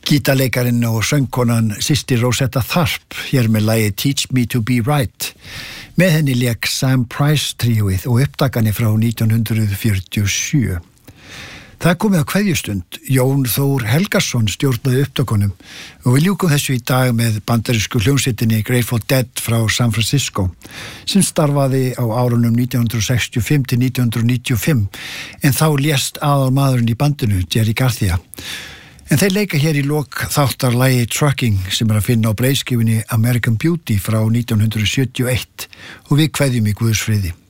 Gítarleikarinn og söngkonan Systir Rosetta Tharpe hér með lagið Teach Me to Be Right. Með henni lék Sam Price tríóið og upptakani frá 1947. Það komið á kveðjustund. Jón Þór Helgason stjórnaði upptökunum og við ljúkum þessu í dag með bandarísku hljómsveitinni Grateful Dead frá San Francisco sem starfaði á árunum 1965 til 1995 en þá lést aðalmaðurinn í bandinu, Jerry Garcia. En þeir leika hér í lok þáttar lagi Trucking sem að finna á breiðskífunni American Beauty frá 1971 og við kveðjum í Guðs friði.